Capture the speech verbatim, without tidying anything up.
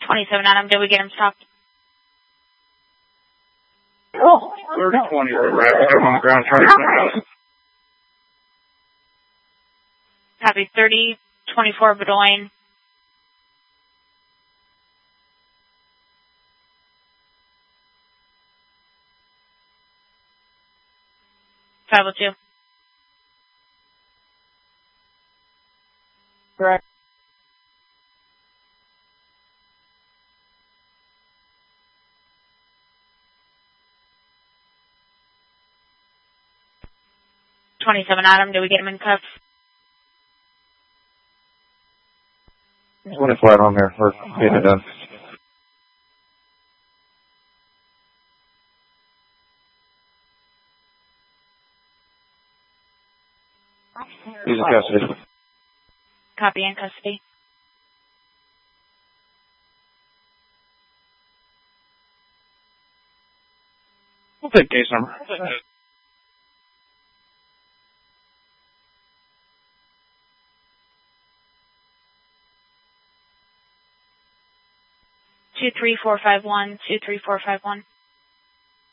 twenty-seven Adam, did we get him stopped? Oh, thirty twenty, I'm on the ground trying to Copy, thirty twenty-four Bedoin. five oh two. Correct. twenty-seven Adam, did we get him in cuffs? What is flat on there? We're getting it done. He's in custody. Copy, in custody. We'll take case number. two three four five one, two three four five one.